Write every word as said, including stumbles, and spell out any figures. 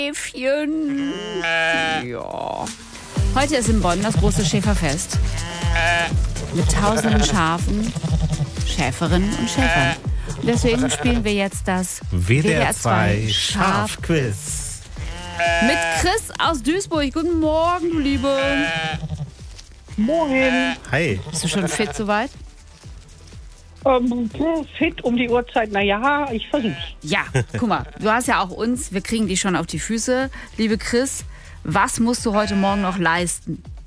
Schäfchen. Ja. Heute ist in Bonn das große Schäferfest. Mit tausenden Schafen, Schäferinnen und Schäfern. Und deswegen spielen wir jetzt das W D R zwei Schafquiz. Mit Chris aus Duisburg. Guten Morgen, du Liebe. Morgen. Hi. Bist du schon fit soweit? Ähm, fit um die Uhrzeit, naja, ich versuch's. Ja, guck mal, du hast ja auch uns, wir kriegen dich schon auf die Füße. Liebe Chris, was musst du heute Morgen noch leisten?